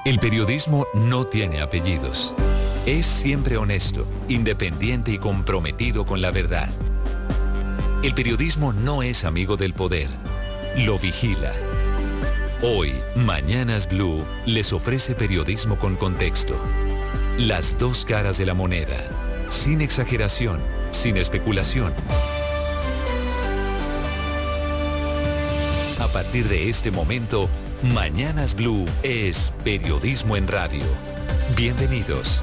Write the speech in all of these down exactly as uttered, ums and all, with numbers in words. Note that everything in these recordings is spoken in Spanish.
El periodismo no tiene apellidos. Es siempre honesto, independiente y comprometido con la verdad. El periodismo no es amigo del poder, lo vigila. Hoy, Mañanas Blue les ofrece periodismo con contexto. Las dos caras de la moneda, sin exageración, sin especulación. A partir de este momento, Mañanas Blue es periodismo en radio. Bienvenidos.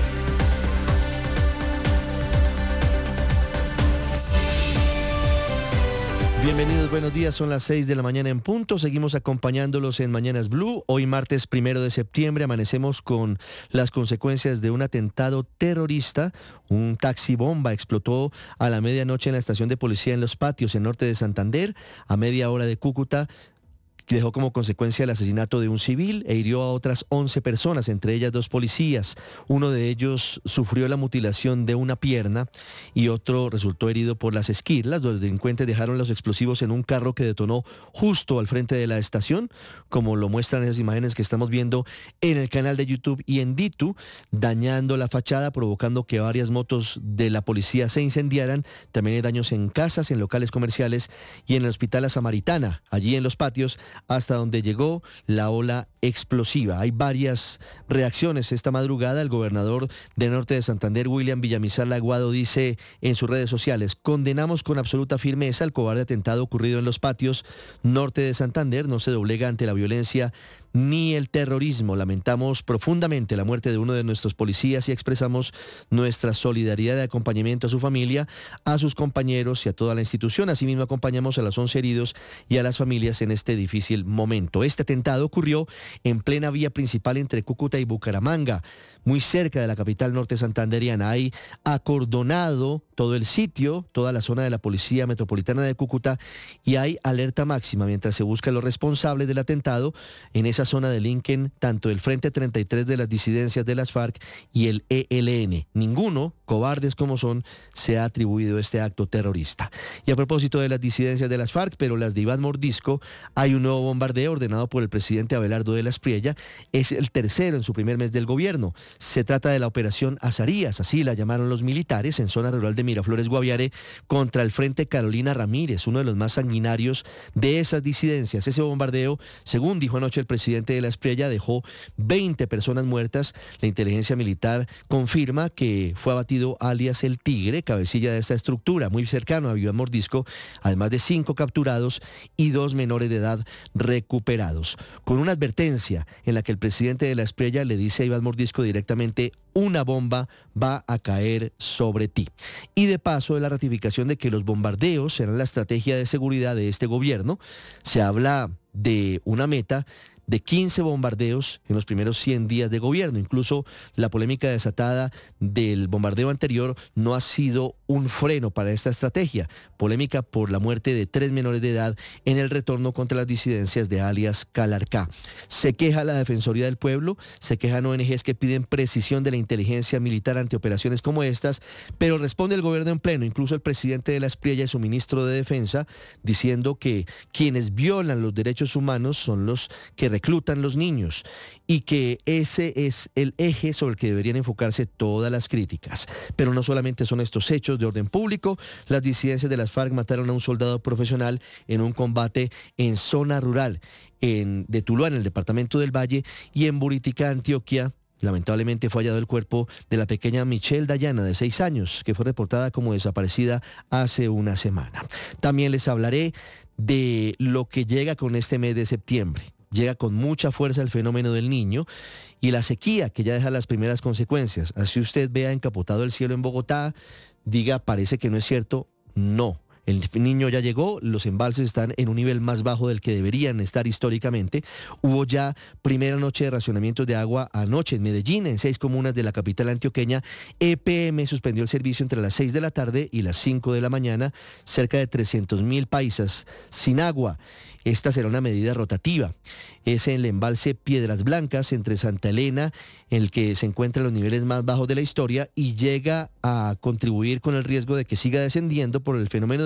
Bienvenidos, buenos días, son las seis de la mañana en punto, seguimos acompañándolos en Mañanas Blue. Hoy martes primero de septiembre amanecemos con las consecuencias de un atentado terrorista. Un taxi bomba explotó a la medianoche en la estación de policía en Los Patios, en norte de Santander, a media hora de Cúcuta, que dejó como consecuencia el asesinato de un civil e hirió a otras once personas, entre ellas dos policías. Uno de ellos sufrió la mutilación de una pierna y otro resultó herido por las esquirlas. Los delincuentes dejaron los explosivos en un carro que detonó justo al frente de la estación, como lo muestran esas imágenes que estamos viendo en el canal de YouTube y en Ditu, dañando la fachada, provocando que varias motos de la policía se incendiaran. También hay daños en casas, en locales comerciales y en el Hospital La Samaritana, allí en Los Patios, hasta donde llegó la ola explosiva. Hay varias reacciones esta madrugada. El gobernador de Norte de Santander, William Villamizar Laguado, dice en sus redes sociales: condenamos con absoluta firmeza el cobarde atentado ocurrido en Los Patios, Norte de Santander. No se doblega ante la violencia ni el terrorismo. Lamentamos profundamente la muerte de uno de nuestros policías y expresamos nuestra solidaridad de acompañamiento a su familia, a sus compañeros y a toda la institución. Asimismo, acompañamos a los once heridos y a las familias en este difícil momento. Este atentado ocurrió en plena vía principal entre Cúcuta y Bucaramanga, muy cerca de la capital norte santanderiana. Hay acordonado todo el sitio, toda la zona de la Policía Metropolitana de Cúcuta, y hay alerta máxima mientras se busca a los responsables del atentado en esa zona de Lincoln, tanto el Frente treinta y tres de las disidencias de las FARC y el E L N. Ninguno, cobardes como son, se ha atribuido este acto terrorista. Y a propósito de las disidencias de las FARC, pero las de Iván Mordisco, hay un nuevo bombardeo ordenado por el presidente Abelardo de la Espriella. Es el tercero en su primer mes del gobierno. Se trata de la Operación Azarías, así la llamaron los militares, en zona rural de Miraflores, Guaviare, contra el Frente Carolina Ramírez, uno de los más sanguinarios de esas disidencias. Ese bombardeo, según dijo anoche el presidente de la Espriella, dejó veinte personas muertas. La inteligencia militar confirma que fue abatido alias el Tigre, cabecilla de esta estructura, muy cercano a Iván Mordisco, además de cinco capturados y dos menores de edad recuperados. Con una advertencia en la que el presidente de la Espriella le dice a Iván Mordisco directamente: una bomba va a caer sobre ti. Y de paso, de la ratificación de que los bombardeos serán la estrategia de seguridad de este gobierno. Se habla de una meta de quince bombardeos en los primeros cien días de gobierno. Incluso la polémica desatada del bombardeo anterior no ha sido un freno para esta estrategia. Polémica por la muerte de tres menores de edad en el retorno contra las disidencias de alias Calarcá. Se queja la Defensoría del Pueblo, se quejan O N Ges que piden precisión de la inteligencia militar ante operaciones como estas, pero responde el gobierno en pleno, incluso el presidente de la Espriella y su ministro de Defensa, diciendo que quienes violan los derechos humanos son los que reclutan los niños y que ese es el eje sobre el que deberían enfocarse todas las críticas. Pero no solamente son estos hechos de orden público. Las disidencias de las FARC mataron a un soldado profesional en un combate en zona rural en, de Tuluá, en el departamento del Valle, y en Buritica, Antioquia. Lamentablemente fue hallado el cuerpo de la pequeña Michelle Dayana, de seis años, que fue reportada como desaparecida hace una semana. También les hablaré de lo que llega con este mes de septiembre. Llega con mucha fuerza el fenómeno del Niño y la sequía, que ya deja las primeras consecuencias. Así usted vea encapotado el cielo en Bogotá, diga, parece que no es cierto. No. El Niño ya llegó, los embalses están en un nivel más bajo del que deberían estar históricamente. Hubo ya primera noche de racionamientos de agua anoche en Medellín, en seis comunas de la capital antioqueña. E P M suspendió el servicio entre las seis de la tarde y las cinco de la mañana. Cerca de trescientos mil paisas sin agua. Esta será una medida rotativa. Es en el embalse Piedras Blancas, entre Santa Elena, en el que se encuentran los niveles más bajos de la historia y llega a contribuir con el riesgo de que siga descendiendo por el fenómeno del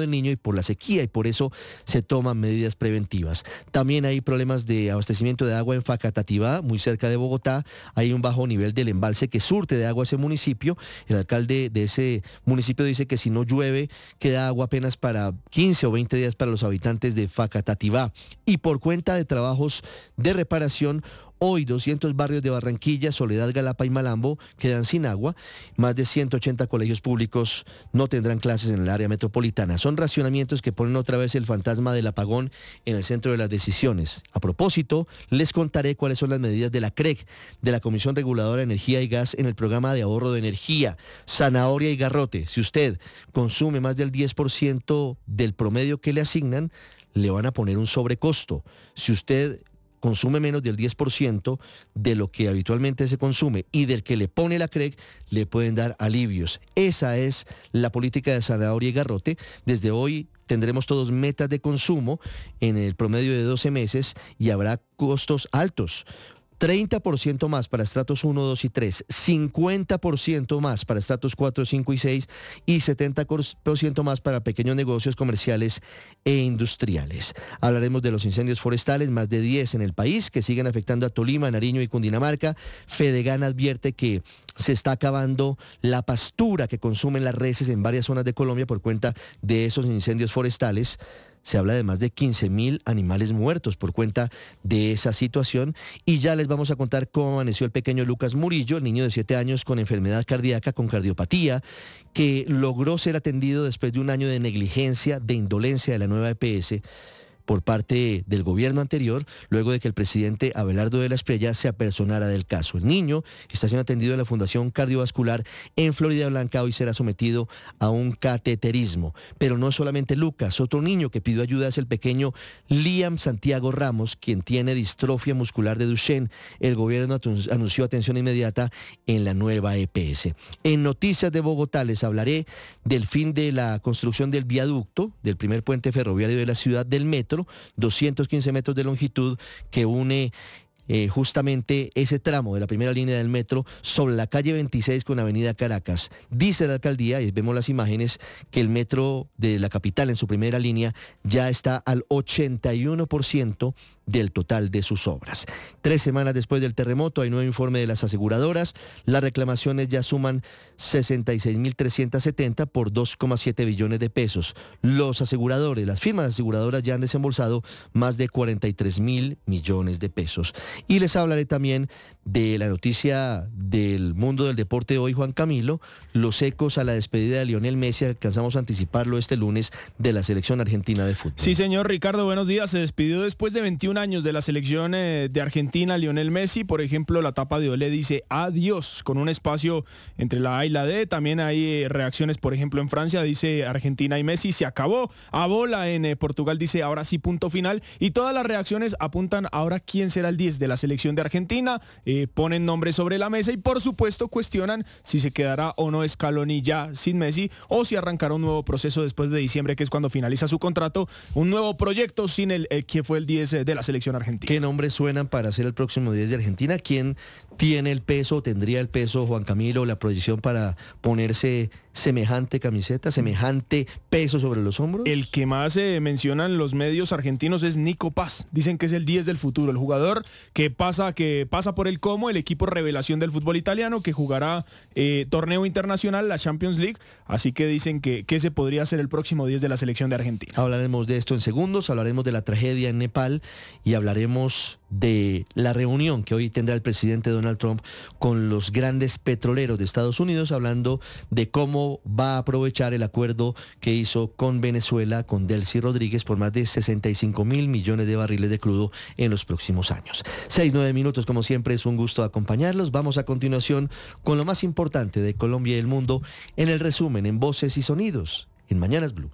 del Niño y por la sequía, y por eso se toman medidas preventivas. También hay problemas de abastecimiento de agua en Facatativá, muy cerca de Bogotá. Hay un bajo nivel del embalse que surte de agua a ese municipio. El alcalde de ese municipio dice que si no llueve, queda agua apenas para quince o veinte días para los habitantes de Facatativá. Y por cuenta de trabajos de reparación, hoy doscientos barrios de Barranquilla, Soledad, Galapa y Malambo quedan sin agua. Más de ciento ochenta colegios públicos no tendrán clases en el área metropolitana. Son racionamientos que ponen otra vez el fantasma del apagón en el centro de las decisiones. A propósito, les contaré cuáles son las medidas de la C R E G, de la Comisión Reguladora de Energía y Gas, en el programa de ahorro de energía. Zanahoria y garrote. Si usted consume más del diez por ciento del promedio que le asignan, le van a poner un sobrecosto. Si usted consume menos del diez por ciento de lo que habitualmente se consume y del que le pone la C R E G, le pueden dar alivios. Esa es la política de zanahoria y garrote. Desde hoy tendremos todos metas de consumo en el promedio de doce meses y habrá costos altos. treinta por ciento más para estratos uno, dos y tres, cincuenta por ciento más para estratos cuatro, cinco y seis y setenta por ciento más para pequeños negocios comerciales e industriales. Hablaremos de los incendios forestales, más de diez en el país, que siguen afectando a Tolima, Nariño y Cundinamarca. Fedegan advierte que se está acabando la pastura que consumen las reses en varias zonas de Colombia por cuenta de esos incendios forestales. Se habla de más de quince mil animales muertos por cuenta de esa situación. Y ya les vamos a contar cómo amaneció el pequeño Lucas Murillo, el niño de siete años con enfermedad cardíaca, con cardiopatía, que logró ser atendido después de un año de negligencia, de indolencia de la nueva E P S por parte del gobierno anterior, luego de que el presidente Abelardo de la Espriella se apersonara del caso. El niño está siendo atendido en la Fundación Cardiovascular en Florida Blanca. Hoy será sometido a un cateterismo. Pero no solamente Lucas, otro niño que pidió ayuda es el pequeño Liam Santiago Ramos, quien tiene distrofia muscular de Duchenne. El gobierno anunció atención inmediata en la nueva E P S. En Noticias de Bogotá les hablaré del fin de la construcción del viaducto, del primer puente ferroviario de la ciudad, del metro, doscientos quince metros de longitud, que une eh, justamente ese tramo de la primera línea del metro sobre la calle veintiséis con avenida Caracas. Dice la alcaldía, y vemos las imágenes, que el metro de la capital en su primera línea ya está al ochenta y uno por ciento del total de sus obras. Tres semanas después del terremoto hay nuevo informe de las aseguradoras. Las reclamaciones ya suman sesenta y seis mil trescientos setenta por dos coma siete billones de pesos. Los aseguradores, las firmas aseguradoras ya han desembolsado más de cuarenta y tres mil millones de pesos. Y les hablaré también de la noticia del mundo del deporte hoy, Juan Camilo, los ecos a la despedida de Lionel Messi. Alcanzamos a anticiparlo este lunes, de la selección argentina de fútbol. Sí, señor Ricardo, buenos días. Se despidió después de veintiún años de la selección eh, de Argentina, Lionel Messi. Por ejemplo, la tapa de Olé dice adiós, con un espacio entre la A y la D. También hay eh, reacciones, por ejemplo, en Francia dice Argentina y Messi se acabó. A bola en eh, Portugal dice ahora sí, punto final. Y todas las reacciones apuntan ahora quién será el diez de la selección de Argentina. Eh, ponen nombres sobre la mesa y por supuesto cuestionan si se quedará o no Scaloni ya sin Messi, o si arrancará un nuevo proceso después de diciembre, que es cuando finaliza su contrato, un nuevo proyecto sin el, el que fue el diez de la selección argentina. ¿Qué nombres suenan para ser el próximo diez de Argentina? ¿Quién tiene el peso, tendría el peso, Juan Camilo, la proyección para ponerse semejante camiseta, semejante peso sobre los hombros? El que más eh, mencionan los medios argentinos es Nico Paz. Dicen que es el diez del futuro, el jugador que pasa, que pasa por el Como, el equipo revelación del fútbol italiano, que jugará eh, torneo internacional, la Champions League. Así que dicen que, que ese podría ser el próximo diez de la selección de Argentina. Hablaremos de esto en segundos, hablaremos de la tragedia en Nepal y hablaremos de la reunión que hoy tendrá el presidente Donald Trump con los grandes petroleros de Estados Unidos, hablando de cómo va a aprovechar el acuerdo que hizo con Venezuela, con Delcy Rodríguez, por más de sesenta y cinco mil millones de barriles de crudo en los próximos años. Seis, nueve minutos, como siempre, es un gusto acompañarlos. Vamos a continuación con lo más importante de Colombia y el mundo en el resumen, en Voces y Sonidos, en Mañanas Blue.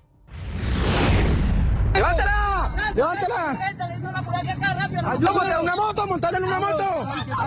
¡Levántala! ¡Levántala! ¡Ayúdate a una moto! ¡Montar en una moto!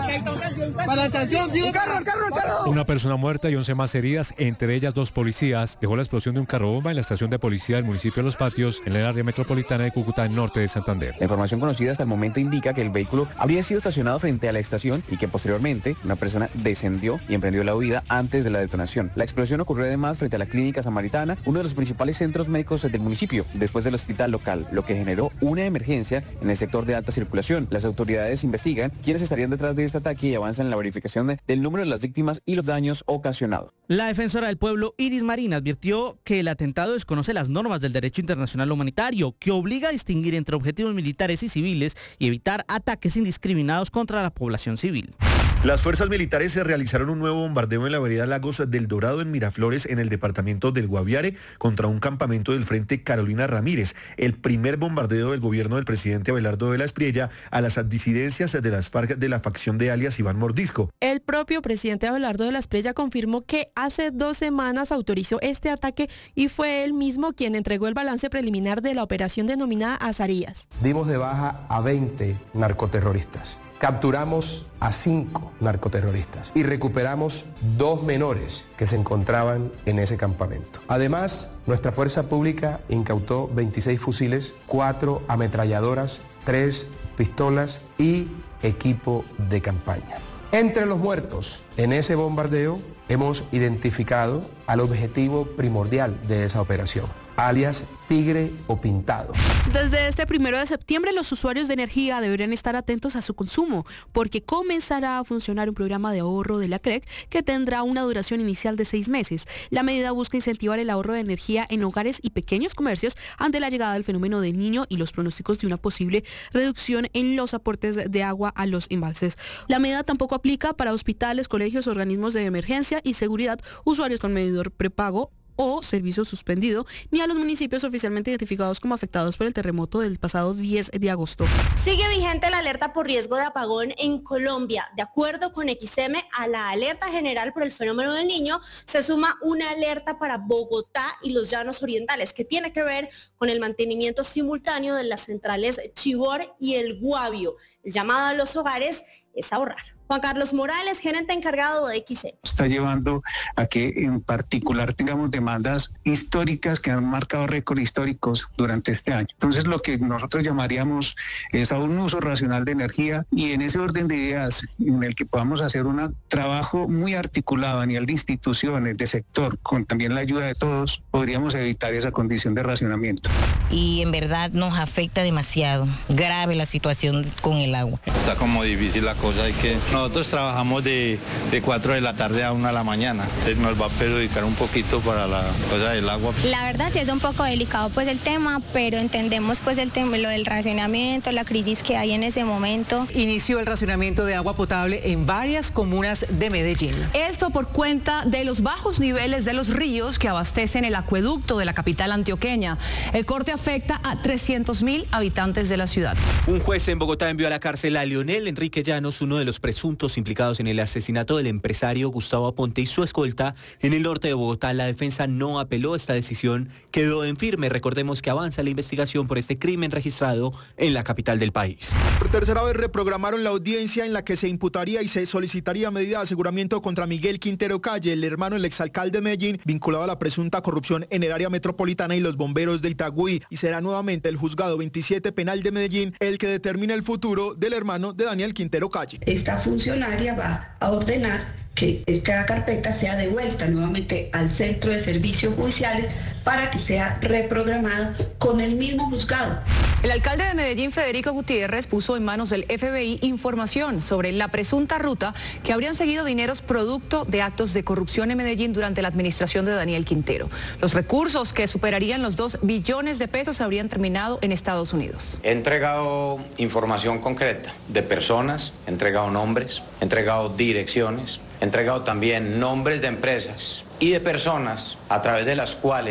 Para la estación, un carro, un carro, un carro. Una persona muerta y once más heridas, entre ellas dos policías, dejó la explosión de un carro bomba en la estación de policía del municipio de Los Patios, en el área metropolitana de Cúcuta, norte de Santander. La información conocida hasta el momento indica que el vehículo habría sido estacionado frente a la estación y que posteriormente una persona descendió y emprendió la huida antes de la detonación. La explosión ocurrió además frente a la Clínica Samaritana, uno de los principales centros médicos del municipio, después del hospital local, lo que generó una emergencia en el sector de alta circulación. Las autoridades investigan quiénes estarían detrás de este ataque y avanzan en la verificación de, del número de las víctimas y los daños ocasionados. La defensora del pueblo, Iris Marín, advirtió que el atentado desconoce las normas del derecho internacional humanitario, que obliga a distinguir entre objetivos militares y civiles y evitar ataques indiscriminados contra la población civil. Las fuerzas militares se realizaron un nuevo bombardeo en la vereda Lagos del Dorado en Miraflores, en el departamento del Guaviare, contra un campamento del Frente Carolina Ramírez, el primer bombardeo del gobierno del presidente Abelardo de la Espriella a las disidencias de las FARC de la facción de alias Iván Mordisco. El propio presidente Abelardo de la Espriella confirmó que hace dos semanas autorizó este ataque y fue él mismo quien entregó el balance preliminar de la operación denominada Azarías. Dimos de baja a veinte narcoterroristas. Capturamos a cinco narcoterroristas y recuperamos dos menores que se encontraban en ese campamento. Además, nuestra fuerza pública incautó veintiséis fusiles, cuatro ametralladoras, tres pistolas y equipo de campaña. Entre los muertos en ese bombardeo hemos identificado al objetivo primordial de esa operación, alias Tigre o Pintado. Desde este primero de septiembre, los usuarios de energía deberían estar atentos a su consumo, porque comenzará a funcionar un programa de ahorro de la C R E C que tendrá una duración inicial de seis meses. La medida busca incentivar el ahorro de energía en hogares y pequeños comercios ante la llegada del fenómeno del Niño y los pronósticos de una posible reducción en los aportes de agua a los embalses. La medida tampoco aplica para hospitales, colegios, organismos de emergencia y seguridad, usuarios con medidor prepago o servicio suspendido, ni a los municipios oficialmente identificados como afectados por el terremoto del pasado diez de agosto. Sigue vigente la alerta por riesgo de apagón en Colombia. De acuerdo con X M, a la alerta general por el fenómeno del Niño se suma una alerta para Bogotá y los llanos orientales, que tiene que ver con el mantenimiento simultáneo de las centrales Chivor y El Guavio. El llamado a los hogares es ahorrar. Juan Carlos Morales, gerente encargado de X M. Está llevando a que en particular tengamos demandas históricas que han marcado récords históricos durante este año. Entonces lo que nosotros llamaríamos es a un uso racional de energía y en ese orden de ideas en el que podamos hacer un trabajo muy articulado a nivel de instituciones, de sector, con también la ayuda de todos, podríamos evitar esa condición de racionamiento. Y en verdad nos afecta demasiado, grave la situación con el agua. Está como difícil la cosa, hay que... Nosotros trabajamos de, de cuatro de la tarde a una de la mañana, entonces nos va a perjudicar un poquito para la cosa del agua. La verdad sí es un poco delicado pues el tema, pero entendemos pues el tema, lo del racionamiento, la crisis que hay en ese momento. Inició el racionamiento de agua potable en varias comunas de Medellín. Esto por cuenta de los bajos niveles de los ríos que abastecen el acueducto de la capital antioqueña. El corte afecta a trescientos mil habitantes de la ciudad. Un juez en Bogotá envió a la cárcel a Leonel Enrique Llanos, uno de los presuntos implicados en el asesinato del empresario Gustavo Aponte y su escolta en el norte de Bogotá. La defensa no apeló. Esta decisión quedó en firme. Recordemos que avanza la investigación por este crimen registrado en la capital del país. Por tercera vez reprogramaron la audiencia en la que se imputaría y se solicitaría medida de aseguramiento contra Miguel Quintero Calle, el hermano del exalcalde de Medellín, vinculado a la presunta corrupción en el área metropolitana y los bomberos de Itagüí. Y será nuevamente el juzgado veintisiete penal de Medellín el que determine el futuro del hermano de Daniel Quintero Calle. Esta funcionaria va a ordenar que esta carpeta sea devuelta nuevamente al Centro de Servicios Judiciales para que sea reprogramada con el mismo juzgado. El alcalde de Medellín, Federico Gutiérrez, puso en manos del F B I información sobre la presunta ruta que habrían seguido dineros producto de actos de corrupción en Medellín durante la administración de Daniel Quintero. Los recursos, que superarían los dos billones de pesos, habrían terminado en Estados Unidos. He entregado información concreta de personas, he entregado nombres, he entregado direcciones, he entregado también nombres de empresas y de personas a través de las cuales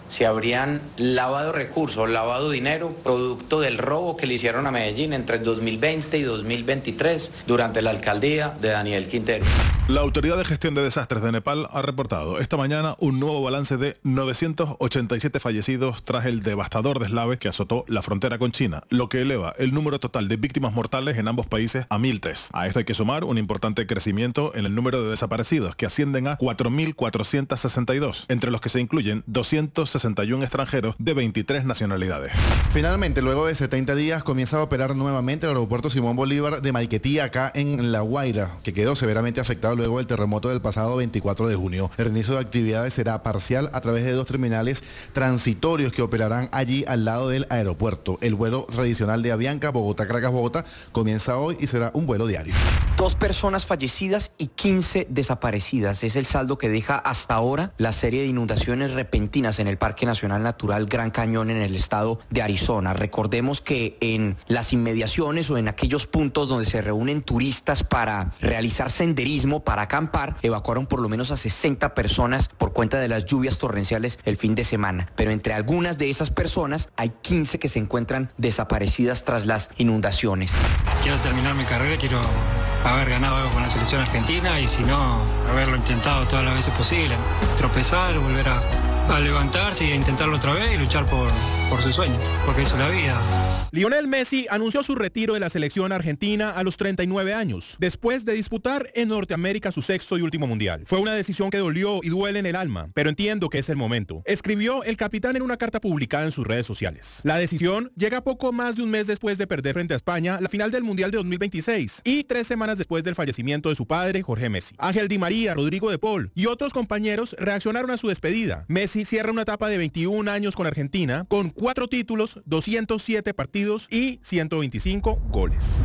si habrían lavado recursos, lavado dinero, producto del robo que le hicieron a Medellín entre el dos mil veinte y dos mil veintitrés durante la alcaldía de Daniel Quintero. La Autoridad de Gestión de Desastres de Nepal ha reportado esta mañana un nuevo balance de novecientos ochenta y siete fallecidos tras el devastador deslave que azotó la frontera con China, lo que eleva el número total de víctimas mortales en ambos países a mil tres. A esto hay que sumar un importante crecimiento en el número de desaparecidos, que ascienden a cuatro mil cuatrocientos sesenta y dos, entre los que se incluyen doscientos sesenta y uno extranjeros de veintitrés nacionalidades. Finalmente, luego de setenta días, comienza a operar nuevamente el aeropuerto Simón Bolívar de Maiquetía, acá en La Guaira, que quedó severamente afectado luego del terremoto del pasado veinticuatro de junio. El reinicio de actividades será parcial a través de dos terminales transitorios que operarán allí al lado del aeropuerto. El vuelo tradicional de Avianca, Bogotá-Caracas-Bogotá, comienza hoy y será un vuelo diario. Dos personas fallecidas y quince desaparecidas. Es el saldo que deja hasta ahora la serie de inundaciones repentinas en el Parque Nacional Natural Gran Cañón en el estado de Arizona. Recordemos que en las inmediaciones o en aquellos puntos donde se reúnen turistas para realizar senderismo, para acampar, evacuaron por lo menos a sesenta personas por cuenta de las lluvias torrenciales el fin de semana. Pero entre algunas de esas personas hay quince que se encuentran desaparecidas tras las inundaciones. Quiero terminar mi carrera, quiero haber ganado algo con la selección argentina y si no, haberlo intentado todas las veces posible. Tropezar, volver a, a levantarse y a intentarlo otra vez y luchar por, por sus sueños, porque eso es la vida. Lionel Messi anunció su retiro de la selección argentina a los treinta y nueve años, después de disputar en Norteamérica su sexto y último mundial. Fue una decisión que dolió y duele en el alma, pero entiendo que es el momento, escribió el capitán en una carta publicada en sus redes sociales. La decisión llega poco más de un mes después de perder frente a España la final del Mundial de dos mil veintiséis y tres semanas después del fallecimiento de su padre, Jorge Messi. Ángel Di María, Rodrigo de Paul y otros compañeros reaccionaron a su despedida. Messi cierra una etapa de veintiún años con Argentina, con cuatro títulos, doscientos siete partidos y ciento veinticinco goles.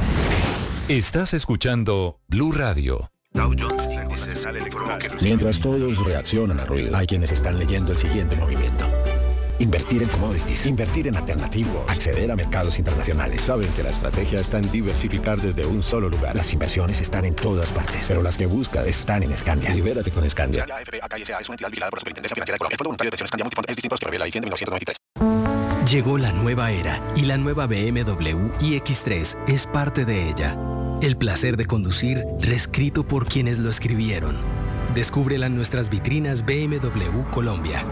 Estás escuchando Blue Radio. Dow Jones Índice sale el Mientras todos reaccionan al ruido, hay quienes están leyendo el siguiente movimiento. Invertir en commodities, invertir en alternativos, acceder a mercados internacionales. Saben que la estrategia está en diversificar desde un solo lugar. Las inversiones están en todas partes, pero las que busca están en Scandia. Libérate con Scandia. La A F P A K S A es una entidad vigilada por la Superintendencia Financiera de Colombia. El Fondo Voluntario de Pensiones Scandia Multifond es distinto a los que revela la I C E N de mil novecientos noventa y tres. Llegó la nueva era y la nueva B M W iX tres es parte de ella. El placer de conducir reescrito por quienes lo escribieron. Descúbrela en nuestras vitrinas B M W Colombia.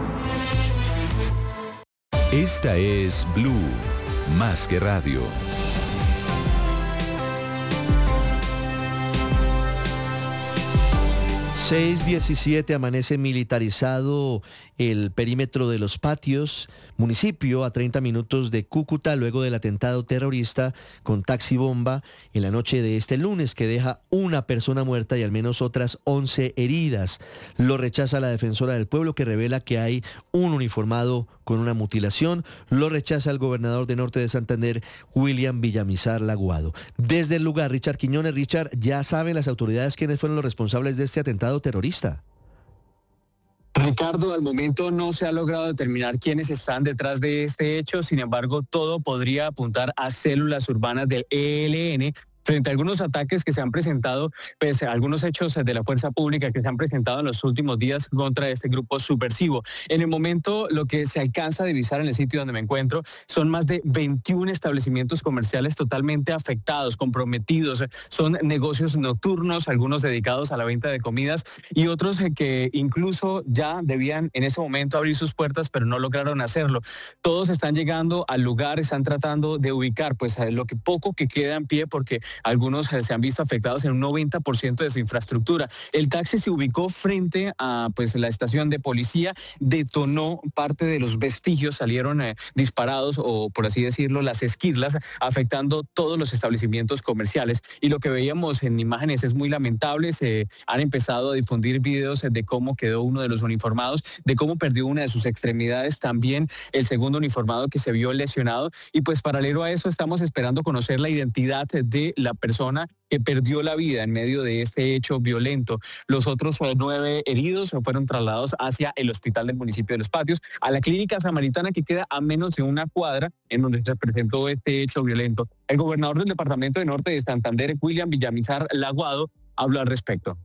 Esta es Blue, más que radio. seis diecisiete, amanece militarizado el perímetro de Los Patios, municipio a treinta minutos de Cúcuta, luego del atentado terrorista con taxi bomba en la noche de este lunes, que deja una persona muerta y al menos otras once heridas. Lo rechaza la defensora del pueblo, que revela que hay un uniformado con una mutilación. Lo rechaza el gobernador de Norte de Santander, William Villamizar Laguado. Desde el lugar, Richard Quiñones. Richard, ¿ya saben las autoridades quiénes fueron los responsables de este atentado terrorista? Ricardo, al momento no se ha logrado determinar quiénes están detrás de este hecho, sin embargo, todo podría apuntar a células urbanas del E L N, frente a algunos ataques que se han presentado, pues algunos hechos de la fuerza pública que se han presentado en los últimos días contra este grupo subversivo. En el momento, lo que se alcanza a divisar en el sitio donde me encuentro son más de veintiún establecimientos comerciales totalmente afectados, comprometidos. Son negocios nocturnos, algunos dedicados a la venta de comidas y otros que incluso ya debían en ese momento abrir sus puertas, pero no lograron hacerlo. Todos están llegando al lugar, están tratando de ubicar pues lo que poco que queda en pie, porque algunos se han visto afectados en un noventa por ciento de su infraestructura. El taxi se ubicó frente a pues, la estación de policía, detonó parte de los vestigios, salieron eh, disparados o por así decirlo, las esquirlas, afectando todos los establecimientos comerciales. Y lo que veíamos en imágenes es muy lamentable. Se han empezado a difundir videos de cómo quedó uno de los uniformados, de cómo perdió una de sus extremidades, también el segundo uniformado que se vio lesionado. Y pues paralelo a eso estamos esperando conocer la identidad de la la persona que perdió la vida en medio de este hecho violento. Los otros eh, nueve heridos fueron trasladados hacia el hospital del municipio de Los Patios, a la clínica samaritana que queda a menos de una cuadra en donde se presentó este hecho violento. El gobernador del departamento de Norte de Santander, William Villamizar Laguado, habló al respecto.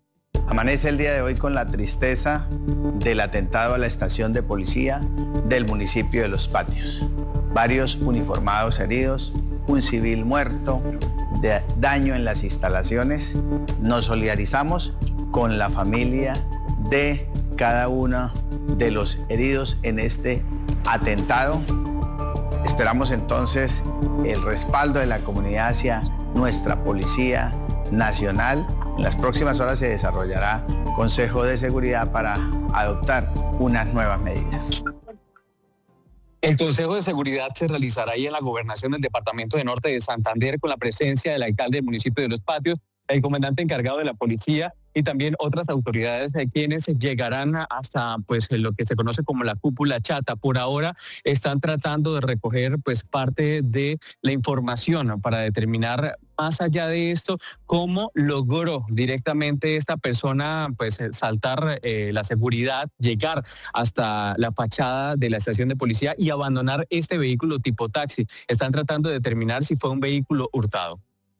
Amanece el día de hoy con la tristeza del atentado a la estación de policía del municipio de Los Patios. Varios uniformados heridos, un civil muerto, de daño en las instalaciones. Nos solidarizamos con la familia de cada uno de los heridos en este atentado. Esperamos entonces el respaldo de la comunidad hacia nuestra Policía Nacional. En las próximas horas se desarrollará Consejo de Seguridad para adoptar unas nuevas medidas. El Consejo de Seguridad se realizará ahí en la gobernación del departamento de Norte de Santander con la presencia del alcalde del municipio de Los Patios, el comandante encargado de la policía y también otras autoridades eh, quienes llegarán hasta pues lo que se conoce como la cúpula chata. Por ahora están tratando de recoger pues parte de la información para determinar más allá de esto cómo logró directamente esta persona pues saltar eh, la seguridad, llegar hasta la fachada de la estación de policía y abandonar este vehículo tipo taxi. Están tratando de determinar si fue un vehículo hurtado.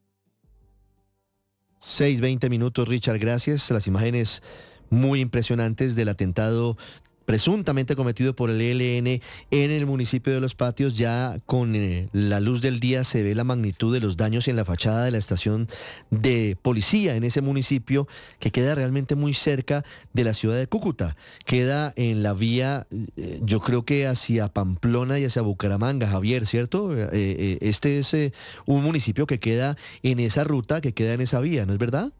seis, veinte minutos, Richard, gracias. Las imágenes muy impresionantes del atentado presuntamente cometido por el E L N en el municipio de Los Patios. Ya con eh, la luz del día se ve la magnitud de los daños en la fachada de la estación de policía en ese municipio, que queda realmente muy cerca de la ciudad de Cúcuta. Queda en la vía, eh, yo creo que hacia Pamplona y hacia Bucaramanga, Javier, ¿cierto? Eh, eh, este es eh, un municipio que queda en esa ruta, que queda en esa vía, ¿no es verdad?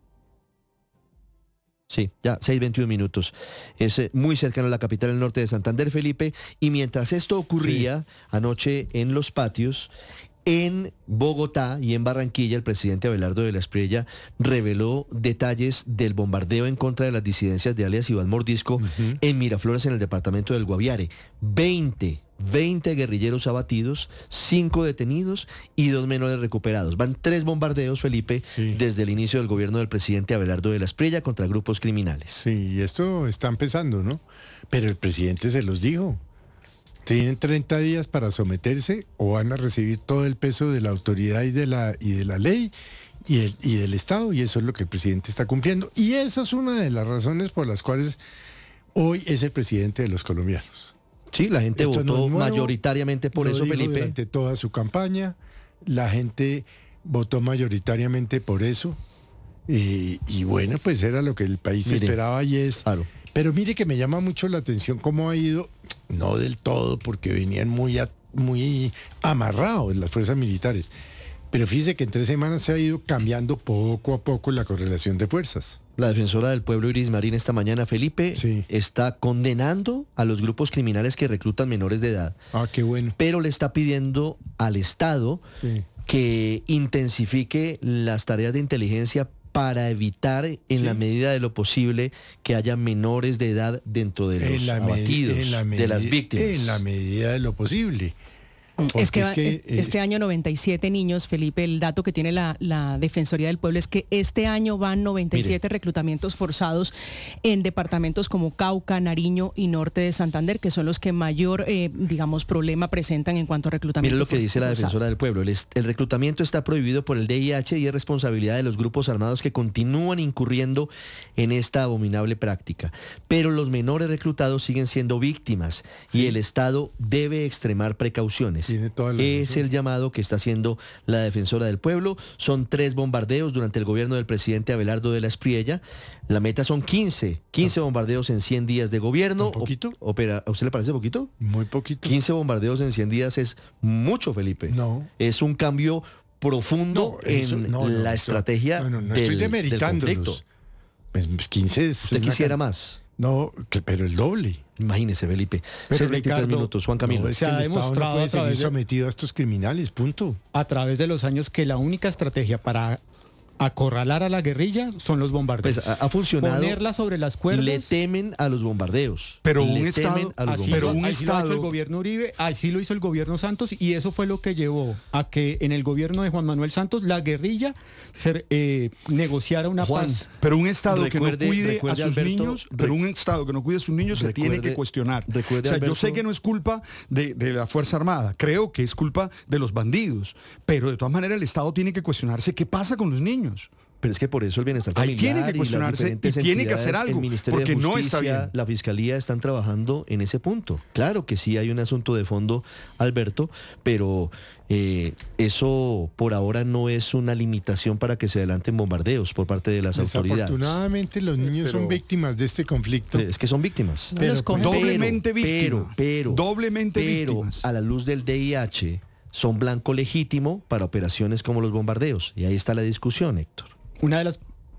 Sí, ya, seis, veintiún minutos. Es eh, muy cercano a la capital del norte de Santander, Felipe. Y mientras esto ocurría sí. anoche en Los Patios, en Bogotá y en Barranquilla, el presidente Abelardo de la Espriella reveló detalles del bombardeo en contra de las disidencias de alias Iván Mordisco uh-huh. en Miraflores, en el departamento del Guaviare. veinte guerrilleros abatidos, cinco detenidos y dos menores recuperados. Van tres bombardeos, Felipe, sí. desde el inicio del gobierno del presidente Abelardo de la Espriella contra grupos criminales. Sí, y esto está empezando, ¿no? Pero el presidente se los dijo. Tienen treinta días para someterse o van a recibir todo el peso de la autoridad y de la, y de la ley y, el, y del Estado, y eso es lo que el presidente está cumpliendo. Y esa es una de las razones por las cuales hoy es el presidente de los colombianos. Sí, la gente Esto votó no nuevo, mayoritariamente por eso, Felipe. Durante toda su campaña, la gente votó mayoritariamente por eso. Y, y bueno, pues era lo que el país mire, esperaba y es... Claro. Pero mire que me llama mucho la atención cómo ha ido, no del todo, porque venían muy, a, muy amarrados las fuerzas militares. Pero fíjese que en tres semanas se ha ido cambiando poco a poco la correlación de fuerzas. La defensora del pueblo Iris Marín esta mañana, Felipe, sí. está condenando a los grupos criminales que reclutan menores de edad. Ah, qué bueno. Pero le está pidiendo al Estado sí. que intensifique las tareas de inteligencia para evitar, en sí. la medida de lo posible, que haya menores de edad dentro de los abatidos, en la de las víctimas. En la medida de lo posible. Es que, es que este eh, año noventa y siete niños, Felipe, el dato que tiene la, la Defensoría del Pueblo es que este año van noventa y siete mire. reclutamientos forzados en departamentos como Cauca, Nariño y Norte de Santander, que son los que mayor, eh, digamos, problema presentan en cuanto a reclutamiento. Mire lo que dice la Defensora del Pueblo. El, el reclutamiento está prohibido por el D I H y es responsabilidad de los grupos armados que continúan incurriendo en esta abominable práctica. Pero los menores reclutados siguen siendo víctimas sí. y el Estado debe extremar precauciones. Es el llamado que está haciendo la Defensora del Pueblo. Son tres bombardeos durante el gobierno del presidente Abelardo de la Espriella. La meta son quince, quince ah. bombardeos en cien días de gobierno. ¿Un poquito? O, opera, ¿A usted le parece poquito? Muy poquito. quince bombardeos en cien días es mucho, Felipe. No. Es un cambio profundo no, eso, en no, no, la estrategia no, no, no, del, estoy demeritando del conflicto. Pues quince es... ¿Usted quisiera más? No, que, pero el doble. Imagínese, Felipe. Pero veintitrés minutos, Juan Camilo. No, es se que ha el demostrado Estado no puede a través seguir de, sometido a estos criminales, punto. A través de los años que la única estrategia para acorralar a la guerrilla son los bombardeos. Pues ha, ha funcionado. Ponerla sobre las cuerdas. Le temen a los bombardeos. Pero le un Estado, a los así, bombardeos. Pero un así Estado, lo ha hecho el gobierno Uribe, así lo hizo el gobierno Santos, y eso fue lo que llevó a que en el gobierno de Juan Manuel Santos la guerrilla se, eh, negociara una Juan, paz. Pero un Estado recuerde, que no cuide a sus Alberto, niños, pero un Estado que no cuide a sus niños recuerde, se tiene que cuestionar. Recuerde, o sea, Alberto, yo sé que no es culpa de, de la Fuerza Armada, creo que es culpa de los bandidos, pero de todas maneras el Estado tiene que cuestionarse qué pasa con los niños. Pero es que por eso el bienestar familiar ahí tiene que cuestionarse y, y tiene que hacer algo, porque no está bien. La Fiscalía están trabajando en ese punto. Claro que sí hay un asunto de fondo, Alberto, pero eh, eso por ahora no es una limitación para que se adelanten bombardeos por parte de las autoridades. Desafortunadamente los niños pero, son víctimas de este conflicto. Es que son víctimas. Pero, pero, doblemente víctimas. Pero, pero, doblemente pero, víctimas. A la luz del D I H son blanco legítimo para operaciones como los bombardeos. Y ahí está la discusión, Héctor. Una de las...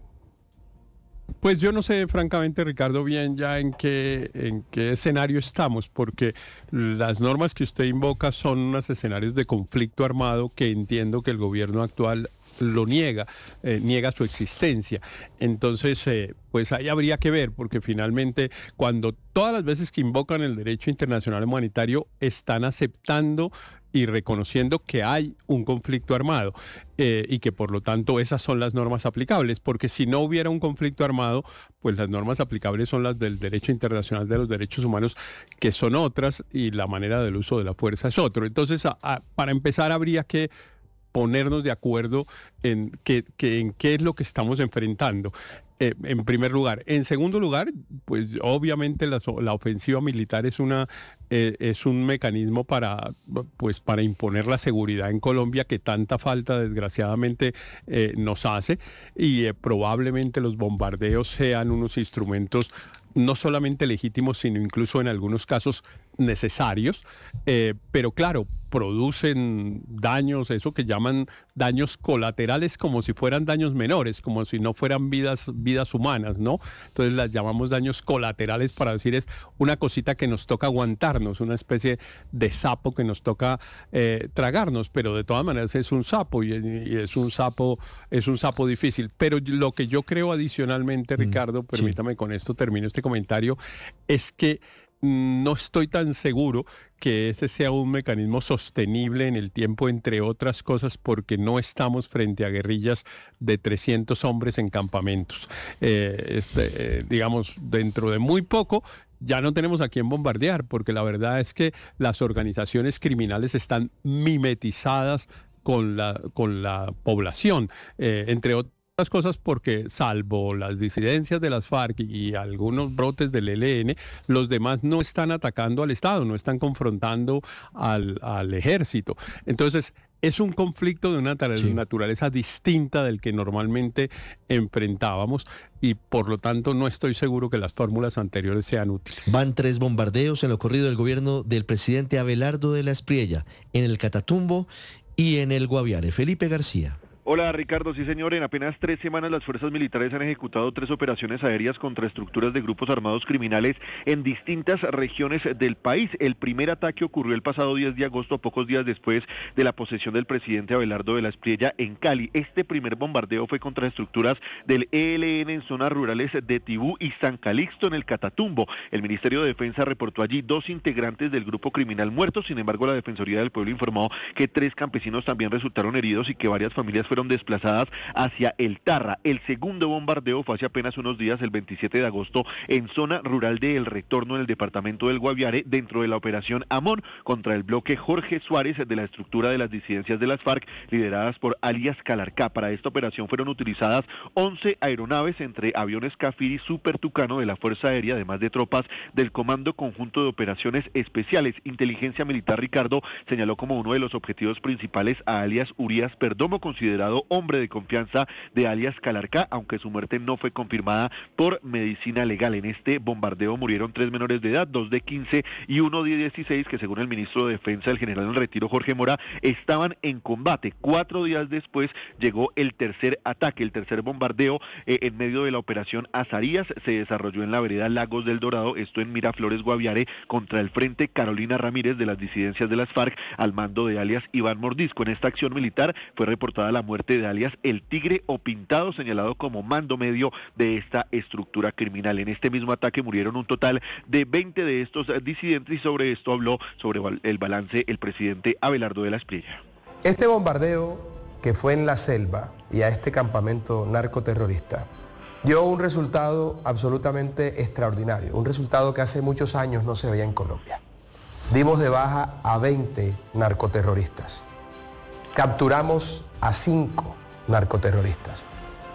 Pues yo no sé, francamente, Ricardo, bien ya en qué, en qué escenario estamos, porque las normas que usted invoca son unos escenarios de conflicto armado que entiendo que el gobierno actual lo niega, eh, niega su existencia. Entonces, eh, pues ahí habría que ver, porque finalmente cuando todas las veces que invocan el derecho internacional humanitario están aceptando y reconociendo que hay un conflicto armado eh, y que por lo tanto esas son las normas aplicables, porque si no hubiera un conflicto armado, pues las normas aplicables son las del derecho internacional de los derechos humanos, que son otras, y la manera del uso de la fuerza es otro. Entonces, a, a, para empezar, habría que ponernos de acuerdo en qué, que, en qué es lo que estamos enfrentando. Eh, en primer lugar. En segundo lugar, pues obviamente la, la ofensiva militar es una eh, es un mecanismo para pues para imponer la seguridad en Colombia que tanta falta desgraciadamente eh, nos hace, y eh, probablemente los bombardeos sean unos instrumentos no solamente legítimos, sino incluso en algunos casos necesarios, eh, pero claro, producen daños, eso que llaman daños colaterales, como si fueran daños menores, como si no fueran vidas, vidas humanas, ¿no? Entonces las llamamos daños colaterales para decir es una cosita que nos toca aguantarnos, una especie de sapo que nos toca eh, tragarnos, pero de todas maneras es un sapo y, y es un sapo, es un sapo difícil. Pero lo que yo creo adicionalmente, Ricardo, mm, permítame sí. Con esto termino este comentario, es que no estoy tan seguro que ese sea un mecanismo sostenible en el tiempo, entre otras cosas, porque no estamos frente a guerrillas de trescientos hombres en campamentos. Eh, este, eh, digamos, dentro de muy poco ya no tenemos a quién bombardear, porque la verdad es que las organizaciones criminales están mimetizadas con la, con la población, eh, entre otras las cosas porque salvo las disidencias de las FARC y algunos brotes del E L N, los demás no están atacando al Estado, no están confrontando al, al ejército. Entonces, es un conflicto de una sí. naturaleza distinta del que normalmente enfrentábamos y por lo tanto no estoy seguro que las fórmulas anteriores sean útiles. Van tres bombardeos en lo corrido del gobierno del presidente Abelardo de la Espriella, en el Catatumbo y en el Guaviare. Felipe García. Hola Ricardo, sí señor, en apenas tres semanas las fuerzas militares han ejecutado tres operaciones aéreas contra estructuras de grupos armados criminales en distintas regiones del país. El primer ataque ocurrió el pasado diez de agosto, pocos días después de la posesión del presidente Abelardo de la Espriella en Cali. Este primer bombardeo fue contra estructuras del E L N en zonas rurales de Tibú y San Calixto en el Catatumbo. El Ministerio de Defensa reportó allí dos integrantes del grupo criminal muertos, sin embargo la Defensoría del Pueblo informó que tres campesinos también resultaron heridos y que varias familias fueron desplazadas hacia el Tarra. El segundo bombardeo fue hace apenas unos días, el veintisiete de agosto, en zona rural de El Retorno, en el departamento del Guaviare, dentro de la operación Amón, contra el bloque Jorge Suárez de la estructura de las disidencias de las FARC, lideradas por alias Calarcá. Para esta operación fueron utilizadas once aeronaves, entre aviones Cafiri Super Tucano de la Fuerza Aérea, además de tropas del Comando Conjunto de Operaciones Especiales. Inteligencia Militar, Ricardo, señaló como uno de los objetivos principales a alias Urias Perdomo, considerado hombre de confianza de alias Calarcá, aunque su muerte no fue confirmada por medicina legal. En este bombardeo murieron tres menores de edad, dos de quince y uno de dieciséis, que según el ministro de Defensa, el general en retiro Jorge Mora, estaban en combate. Cuatro días después llegó el tercer ataque, el tercer bombardeo eh, en medio de la operación Azarías, se desarrolló en la vereda Lagos del Dorado, esto en Miraflores, Guaviare, contra el Frente Carolina Ramírez de las disidencias de las FARC, al mando de alias Iván Mordisco. En esta acción militar fue reportada la muerte de alias El Tigre o Pintado, señalado como mando medio de esta estructura criminal. En este mismo ataque murieron un total de veinte de estos disidentes y sobre esto habló sobre el balance el presidente Abelardo de la Espriella. Este bombardeo que fue en la selva y a este campamento narcoterrorista dio un resultado absolutamente extraordinario, un resultado que hace muchos años no se veía en Colombia. Dimos de baja a veinte narcoterroristas. Capturamos a cinco narcoterroristas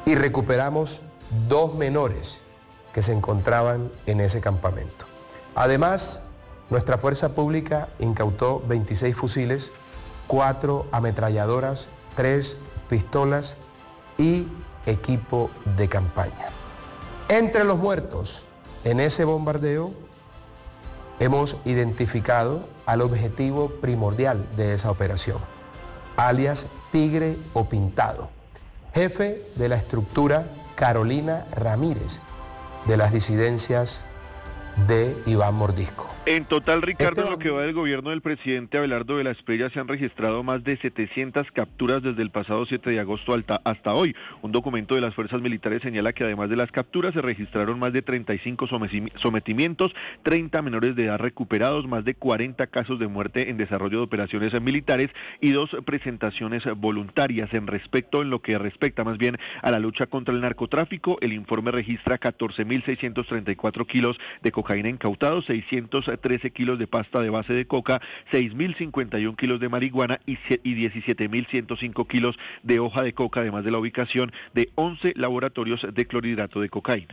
y recuperamos dos menores que se encontraban en ese campamento. Además, nuestra fuerza pública incautó veintiséis fusiles, cuatro ametralladoras, tres pistolas y equipo de campaña. Entre los muertos en ese bombardeo hemos identificado al objetivo primordial de esa operación, alias Tigre o Pintado, jefe de la estructura Carolina Ramírez de las disidencias de Iván Mordisco. En total, Ricardo, Este... en lo que va del gobierno del presidente Abelardo de la Espriella se han registrado más de setecientas capturas desde el pasado siete de agosto hasta hoy. Un documento de las fuerzas militares señala que además de las capturas se registraron más de treinta y cinco sometimientos, treinta menores de edad recuperados, más de cuarenta casos de muerte en desarrollo de operaciones militares y dos presentaciones voluntarias. En respecto, en lo que respecta más bien a la lucha contra el narcotráfico, el informe registra catorce mil seiscientos treinta y cuatro kilos de cocaína incautados, seiscientos trece kilos de pasta de base de coca, seis mil cincuenta y uno kilos de marihuana y diecisiete mil ciento cinco kilos de hoja de coca, además de la ubicación de once laboratorios de clorhidrato de cocaína.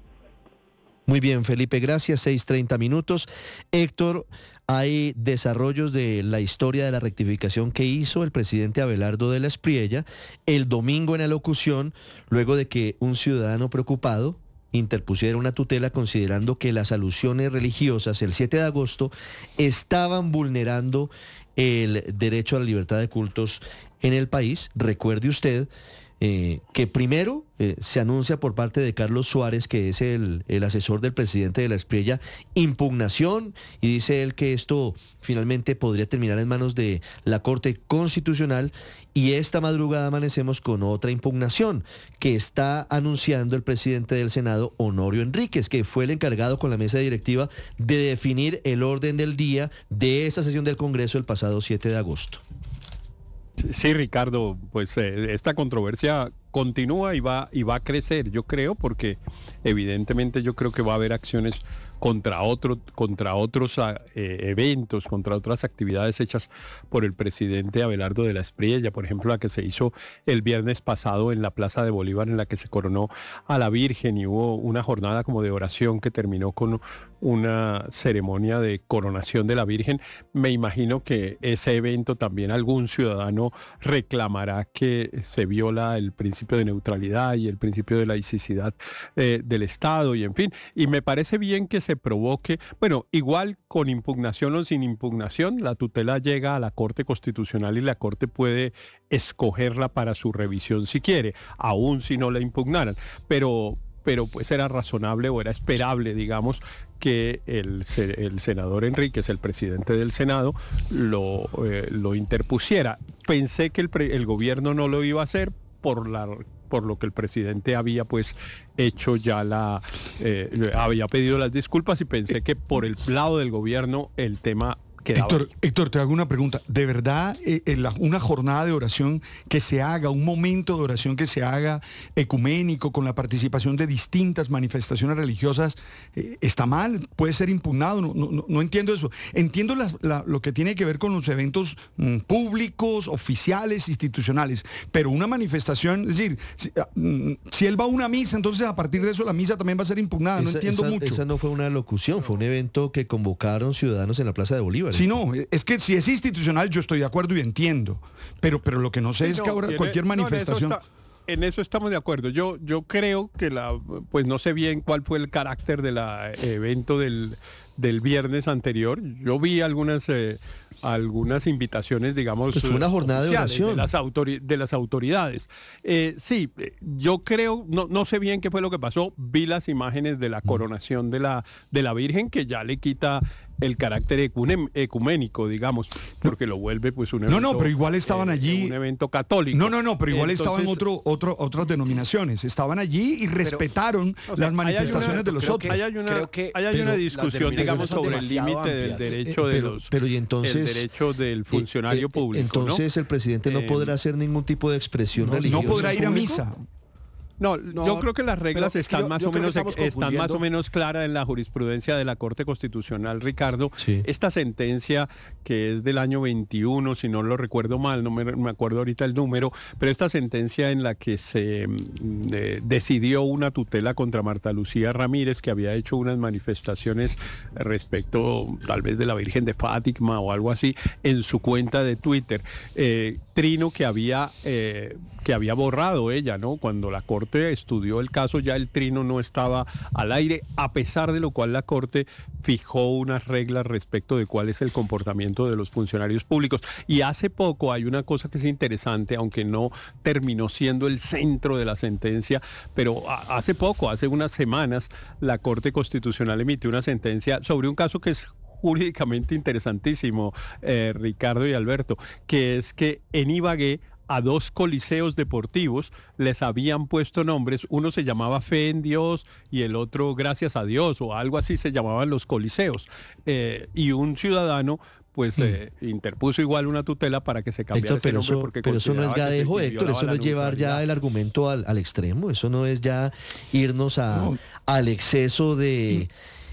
Muy bien, Felipe, gracias. seis treinta minutos. Héctor, hay desarrollos de la historia de la rectificación que hizo el presidente Abelardo de la Espriella el domingo en alocución, luego de que un ciudadano preocupado interpusiera una tutela considerando que las alusiones religiosas el siete de agosto estaban vulnerando el derecho a la libertad de cultos en el país. Recuerde usted eh, que primero eh, se anuncia por parte de Carlos Suárez, que es el, el asesor del presidente de la Espriella, impugnación, y dice él que esto finalmente podría terminar en manos de la Corte Constitucional, y esta madrugada amanecemos con otra impugnación que está anunciando el presidente del Senado, Honorio Enríquez, que fue el encargado con la mesa directiva de definir el orden del día de esa sesión del Congreso el pasado siete de agosto. Sí, Ricardo, pues eh, esta controversia continúa y va y va a crecer, yo creo, porque evidentemente yo creo que va a haber acciones contra otro, contra otros eh, eventos, contra otras actividades hechas por el presidente Abelardo de la Espriella, por ejemplo la que se hizo el viernes pasado en la Plaza de Bolívar, en la que se coronó a la Virgen y hubo una jornada como de oración que terminó con una ceremonia de coronación de la Virgen. Me imagino que ese evento también algún ciudadano reclamará que se viola el principio de neutralidad y el principio de laicidad eh, del Estado, y en fin, y me parece bien que se provoque, bueno, igual con impugnación o sin impugnación, la tutela llega a la Corte Constitucional y la Corte puede escogerla para su revisión si quiere, aún si no la impugnaran, pero pero pues era razonable o era esperable, digamos, que el, el senador Enríquez, el presidente del Senado, lo, eh, lo interpusiera. Pensé que el, el gobierno no lo iba a hacer por la por lo que el presidente había pues hecho ya la, eh, había pedido las disculpas, y pensé que por el lado del gobierno el tema Héctor, Héctor, te hago una pregunta. ¿De verdad eh, la, una jornada de oración que se haga, un momento de oración que se haga ecuménico con la participación de distintas manifestaciones religiosas, eh, está mal? ¿Puede ser impugnado? No, no, no entiendo eso. Entiendo la, la, lo que tiene que ver con los eventos mm, públicos, oficiales, institucionales, pero una manifestación, es decir, si, mm, si él va a una misa, entonces a partir de eso la misa también va a ser impugnada. No esa, entiendo esa, mucho. Esa no fue una locución, fue un evento que convocaron ciudadanos en la Plaza de Bolívar. Sí, no, es que si es institucional yo estoy de acuerdo y entiendo, pero, pero lo que no sé sí, es no, que ahora cualquier manifestación... No, en, eso está, en eso estamos de acuerdo. Yo, yo creo que la, pues no sé bien cuál fue el carácter del evento del, del viernes anterior. Yo vi algunas, eh, algunas invitaciones, digamos, pues fue una jornada de oración de las, autori de las autoridades. Eh, sí, yo creo, no, no sé bien qué fue lo que pasó. Vi las imágenes de la coronación de la, de la Virgen, que ya le quita el carácter ecuménico, digamos, porque lo vuelve pues un evento... No, no, pero igual estaban eh, allí... Un evento católico. No, no, no, pero igual Entonces, estaban otro, otro, otras denominaciones, estaban allí y respetaron pero, o sea, las manifestaciones una, de los otros. Hay, hay una, creo que, hay una discusión, digamos, sobre el límite del derecho eh, de pero, los... Pero y entonces... El derecho del funcionario eh, eh, público, Entonces ¿no? el presidente no podrá hacer ningún tipo de expresión no, religiosa. No podrá ir a misa. No, no, yo creo que las reglas están, yo, más, yo o menos, están más o menos claras en la jurisprudencia de la Corte Constitucional, Ricardo. Sí. Esta sentencia que es del año veintiuno, si no lo recuerdo mal, no me, me acuerdo ahorita el número, pero esta sentencia en la que se eh, decidió una tutela contra Marta Lucía Ramírez, que había hecho unas manifestaciones respecto tal vez de la Virgen de Fátima o algo así, en su cuenta de Twitter. Eh, Trino que había, eh, que había borrado ella, ¿no? Cuando la Corte estudió el caso, ya el trino no estaba al aire, a pesar de lo cual la Corte fijó unas reglas respecto de cuál es el comportamiento de los funcionarios públicos. Y hace poco hay una cosa que es interesante, aunque no terminó siendo el centro de la sentencia, pero hace poco, hace unas semanas, la Corte Constitucional emitió una sentencia sobre un caso que es jurídicamente interesantísimo, eh, Ricardo y Alberto, que es que en Ibagué a dos coliseos deportivos les habían puesto nombres, uno se llamaba Fe en Dios y el otro Gracias a Dios, o algo así se llamaban los coliseos, eh, y un ciudadano pues mm. eh, interpuso igual una tutela para que se cambiara Héctor, ese nombre eso, porque pero eso no es gadejo, Héctor, eso no es llevar ya el argumento al, al extremo, eso no es ya irnos a, no. al exceso de...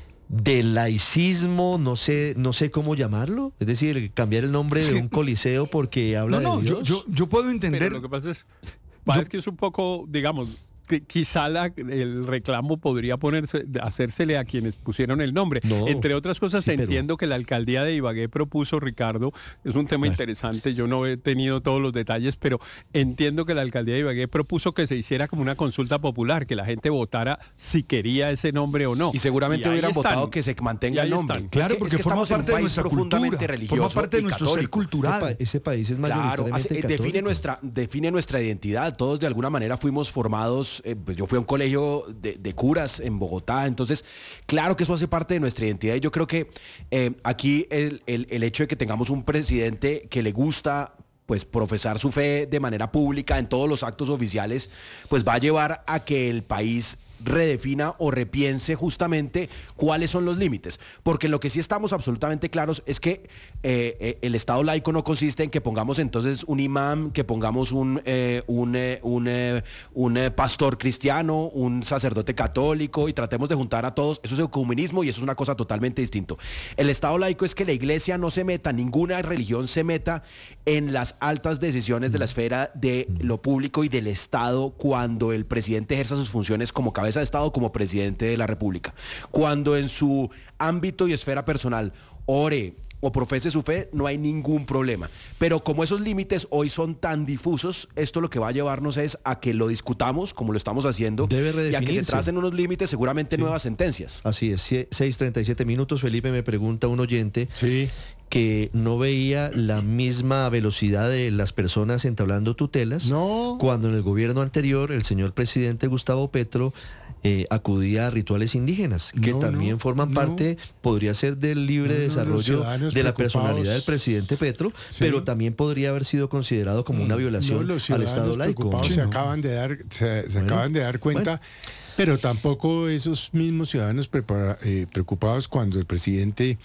del laicismo, no sé, no sé cómo llamarlo, es decir, cambiar el nombre sí. de un coliseo porque habla no, no, de Dios. Yo, yo, yo puedo entender. Pero lo que pasa es, pasa yo, es que es un poco, digamos, que quizá la, el reclamo podría ponerse, hacérsele a quienes pusieron el nombre. No, Entre otras cosas, sí, entiendo pero... que la alcaldía de Ibagué propuso, Ricardo, es un tema ah. interesante, yo no he tenido todos los detalles, pero entiendo que la alcaldía de Ibagué propuso que se hiciera como una consulta popular, que la gente votara si quería ese nombre o no. Y seguramente y hubieran están. votado que se mantenga el nombre. Están. Claro, es que, porque es que forma parte de nuestra cultura, religioso forma parte de nuestro católico. ser cultural. Ese, pa ese país es mayoritariamente claro, hace, define nuestra, define nuestra identidad, todos de alguna manera fuimos formados, eh, pues yo fui a un colegio de, de curas en Bogotá, entonces claro que eso hace parte de nuestra identidad y yo creo que eh, aquí el, el, el hecho de que tengamos un presidente que le gusta pues profesar su fe de manera pública en todos los actos oficiales, pues va a llevar a que el país redefina o repiense justamente cuáles son los límites, porque lo que sí estamos absolutamente claros es que eh, eh, el Estado laico no consiste en que pongamos entonces un imán, que pongamos un, eh, un, eh, un, eh, un eh, pastor cristiano, un sacerdote católico y tratemos de juntar a todos. Eso es ecumenismo y eso es una cosa totalmente distinta. El Estado laico es que la iglesia no se meta, ninguna religión se meta en las altas decisiones de la esfera de lo público y del Estado cuando el presidente ejerza sus funciones como cabeza de Estado, como presidente de la República. Cuando en su ámbito y esfera personal ore o profese su fe, no hay ningún problema. Pero como esos límites hoy son tan difusos, esto lo que va a llevarnos es a que lo discutamos, como lo estamos haciendo, y a que se tracen unos límites, seguramente sí. nuevas sentencias. Así es, seis treinta y siete minutos. Felipe, me pregunta un oyente sí. que no veía la misma velocidad de las personas entablando tutelas, no. cuando en el gobierno anterior el señor presidente Gustavo Petro Eh, acudía a rituales indígenas, que no, también no, forman no. parte, podría ser del libre no, no, desarrollo de la personalidad del presidente Petro, sí. pero también podría haber sido considerado como una violación no, al Estado laico. Se acaban de dar, se, se bueno, acaban de dar cuenta, bueno. pero tampoco esos mismos ciudadanos prepara, eh, preocupados cuando el presidente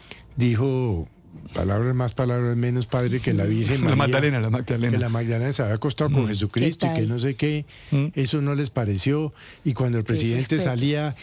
dijo palabras más, palabras menos, padre, que la Virgen María, la Magdalena, la Magdalena. que la Magdalena se había acostado mm. con Jesucristo y que no sé qué, mm. eso no les pareció, y cuando el presidente salía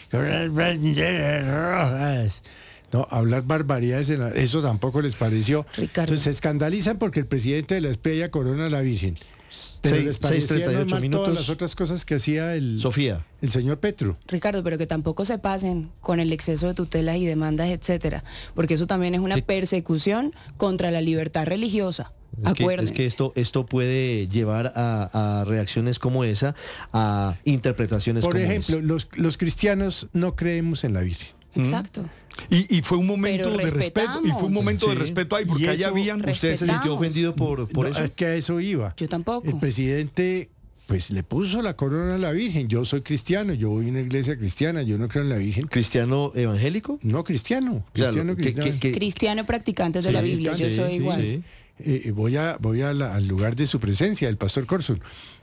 no, hablar barbaridades, eso tampoco les pareció. Ricardo. Entonces se escandalizan porque el presidente les pella corona a la Virgen. Pero seis, les parecían más minutos. Todas las otras cosas que hacía el, Sofía. el señor Petro. Ricardo, pero que tampoco se pasen con el exceso de tutelas y demandas, etcétera, porque eso también es una sí. persecución contra la libertad religiosa. Es que, es que esto, esto puede llevar a, a reacciones como esa, a interpretaciones Por como ejemplo, esa. los, los cristianos no creemos en la Virgen. Exacto. Y, y fue un momento de respeto, y fue un momento sí. de respeto ahí, porque allá habían... ¿Usted se sintió ofendido por, por no, eso? Es que a eso iba. Yo tampoco. El presidente, pues le puso la corona a la Virgen. Yo soy cristiano, yo voy a una iglesia cristiana, yo no creo en la Virgen. ¿Cristiano evangélico? No, cristiano. Cristiano, claro, cristiano. Que, que, cristiano practicante de sí, la Biblia, yo soy sí, igual. Sí. Eh, voy a, voy a la, al lugar de su presencia, el pastor Corson.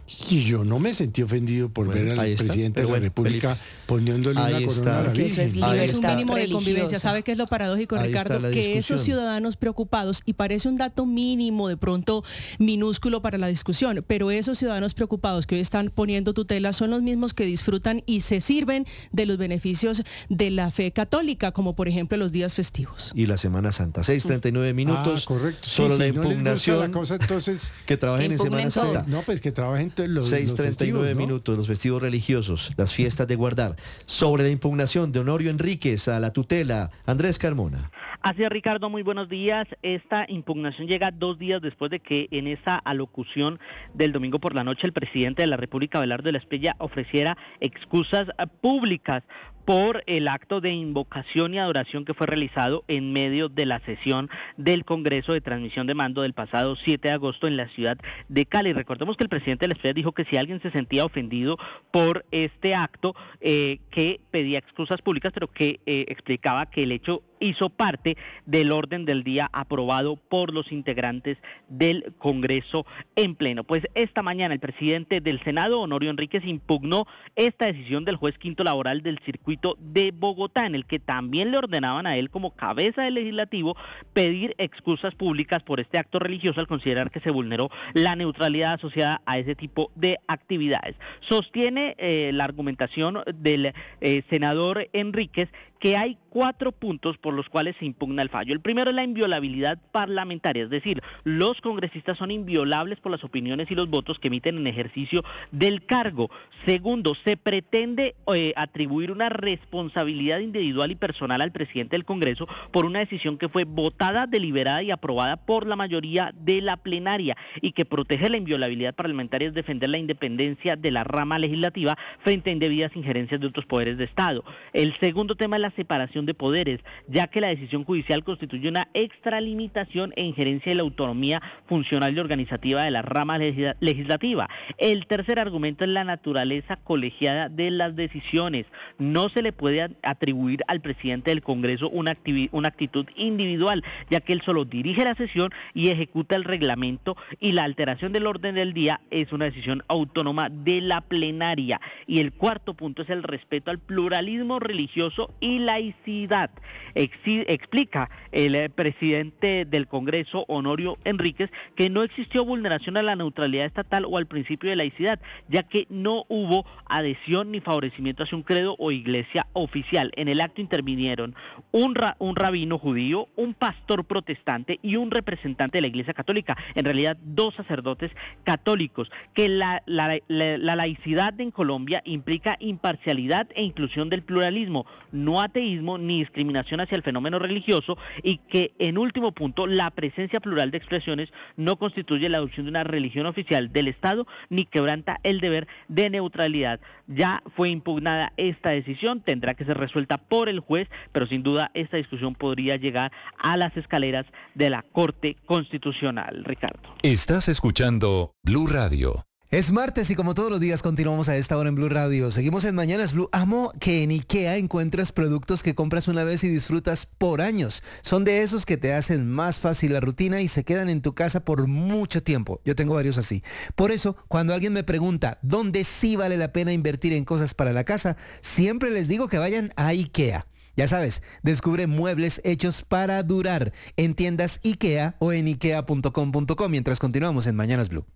Y yo no me sentí ofendido por bueno, ver al presidente de la bueno, República Felipe, poniéndole una corona a la Virgen. Es, es un mínimo de convivencia. ¿Sabe qué es lo paradójico, ahí Ricardo? Que esos ciudadanos preocupados, y parece un dato mínimo, de pronto minúsculo para la discusión, pero esos ciudadanos preocupados que hoy están poniendo tutela son los mismos que disfrutan y se sirven de los beneficios de la fe católica, como por ejemplo los días festivos. Y la Semana Santa. seis treinta y nueve minutos. Ah, correcto. Solo sí, la sí, impugnación. No la cosa, entonces, que trabajen en Semana Santa. No, pues que trabajen los seis treinta y nueve ¿no? minutos, los festivos religiosos, las fiestas de guardar. Sobre la impugnación de Honorio Enríquez a la tutela, Andrés Carmona. Así es, Ricardo, muy buenos días. Esta impugnación llega dos días después de que en esa alocución del domingo por la noche el presidente de la República, Abelardo de la Espriella, ofreciera excusas públicas por el acto de invocación y adoración que fue realizado en medio de la sesión del Congreso de Transmisión de Mando del pasado siete de agosto en la ciudad de Cali. Recordemos que el presidente de la Espriella dijo que si alguien se sentía ofendido por este acto, eh, que pedía excusas públicas, pero que eh, explicaba que el hecho hizo parte del orden del día aprobado por los integrantes del Congreso en pleno. Pues esta mañana el presidente del Senado, Honorio Enríquez, impugnó esta decisión del juez quinto laboral del circuito de Bogotá, en el que también le ordenaban a él como cabeza del legislativo pedir excusas públicas por este acto religioso al considerar que se vulneró la neutralidad asociada a ese tipo de actividades. Sostiene eh, la argumentación del eh, senador Enríquez que hay cuatro puntos por los cuales se impugna el fallo. El primero es la inviolabilidad parlamentaria, es decir, los congresistas son inviolables por las opiniones y los votos que emiten en ejercicio del cargo. Segundo, se pretende eh, atribuir una responsabilidad individual y personal al presidente del Congreso por una decisión que fue votada, deliberada y aprobada por la mayoría de la plenaria y que protege la inviolabilidad parlamentaria, es defender la independencia de la rama legislativa frente a indebidas injerencias de otros poderes de Estado. El segundo tema es la separación de poderes, ya que la decisión judicial constituye una extralimitación e injerencia de la autonomía funcional y organizativa de la rama legislativa. El tercer argumento es la naturaleza colegiada de las decisiones. No se le puede atribuir al presidente del Congreso una, una actitud individual, ya que él solo dirige la sesión y ejecuta el reglamento, y la alteración del orden del día es una decisión autónoma de la plenaria. Y el cuarto punto es el respeto al pluralismo religioso y laicidad. Exi- explica el presidente del Congreso, Honorio Enríquez, que no existió vulneración a la neutralidad estatal o al principio de laicidad, ya que no hubo adhesión ni favorecimiento hacia un credo o iglesia oficial. En el acto intervinieron un, ra- un rabino judío, un pastor protestante y un representante de la Iglesia Católica, en realidad dos sacerdotes católicos, que la, la, la, la laicidad en Colombia implica imparcialidad e inclusión del pluralismo, no ateísmo ni discriminación hacia el fenómeno religioso, y que en último punto la presencia plural de expresiones no constituye la adopción de una religión oficial del Estado ni quebranta el deber de neutralidad. Ya fue impugnada esta decisión, tendrá que ser resuelta por el juez, pero sin duda esta discusión podría llegar a las escaleras de la Corte Constitucional. Ricardo. Estás escuchando Blue Radio. Es martes y como todos los días continuamos a esta hora en Blue Radio. Seguimos en Mañanas Blue. Amo que en IKEA encuentras productos que compras una vez y disfrutas por años. Son de esos que te hacen más fácil la rutina y se quedan en tu casa por mucho tiempo. Yo tengo varios así. Por eso, cuando alguien me pregunta dónde sí vale la pena invertir en cosas para la casa, siempre les digo que vayan a IKEA. Ya sabes, descubre muebles hechos para durar en tiendas IKEA o en ikea punto com punto co mientras continuamos en Mañanas Blue.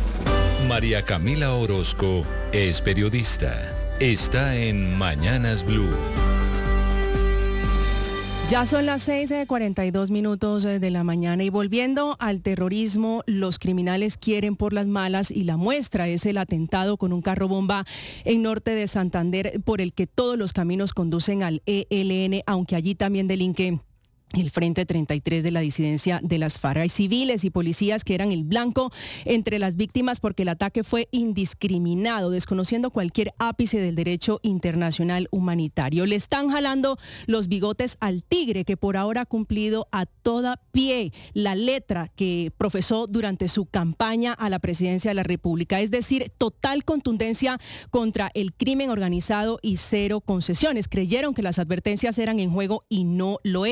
María Camila Orozco es periodista. Está en Mañanas Blue. Ya son las seis de cuarenta y dos minutos de la mañana y volviendo al terrorismo, los criminales quieren por las malas y la muestra es el atentado con un carro bomba en norte de Santander por el que todos los caminos conducen al E L N, aunque allí también delinque el Frente treinta y tres de la disidencia de las FARC. Hay civiles y policías que eran el blanco entre las víctimas porque el ataque fue indiscriminado, desconociendo cualquier ápice del derecho internacional humanitario. Le están jalando los bigotes al tigre, que por ahora ha cumplido a toda pie la letra que profesó durante su campaña a la presidencia de la República, es decir, total contundencia contra el crimen organizado y cero concesiones. Creyeron que las advertencias eran en juego y no lo era. Van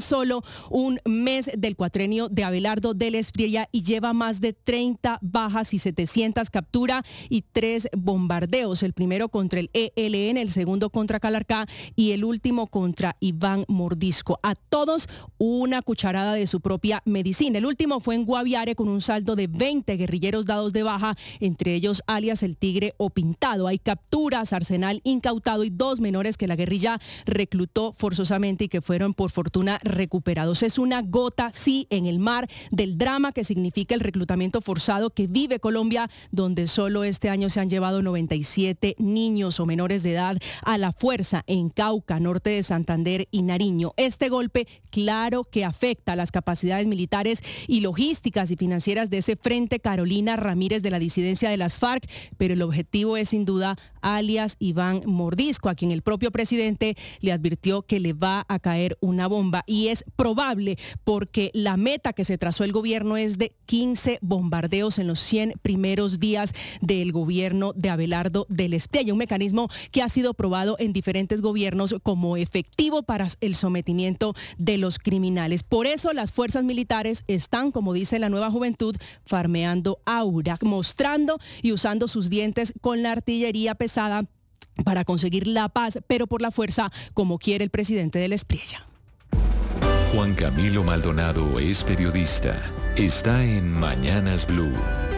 tan solo un mes del cuatrenio de Abelardo del Espriella y lleva más de treinta bajas y setecientas capturas y tres bombardeos. El primero contra el E L N, el segundo contra Calarcá y el último contra Iván Mordisco. A todos una cucharada de su propia medicina. El último fue en Guaviare con un saldo de veinte guerrilleros dados de baja, entre ellos alias El Tigre o Pintado. Hay capturas, arsenal incautado y dos menores que la guerrilla reclutó forzosamente y que fueron por fortuna recuperados. Es una gota, sí, en el mar del drama que significa el reclutamiento forzado que vive Colombia, donde solo este año se han llevado noventa y siete niños o menores de edad a la fuerza en Cauca, norte de Santander y Nariño. Este golpe, claro que afecta a las capacidades militares y logísticas y financieras de ese Frente Carolina Ramírez de la disidencia de las FARC, pero el objetivo es sin duda alias Iván Mordisco, a quien el propio presidente le advirtió que le va a caer una bomba, y es probable porque la meta que se trazó el gobierno es de quince bombardeos en los cien primeros días del gobierno de Abelardo del Espriella, un mecanismo que ha sido probado en diferentes gobiernos como efectivo para el sometimiento de los criminales. Por eso las fuerzas militares están, como dice la Nueva Juventud, farmeando aura, mostrando y usando sus dientes con la artillería pesada para conseguir la paz, pero por la fuerza, como quiere el presidente del Espriella. Juan Camilo Maldonado es periodista. Está en Mañanas Blue.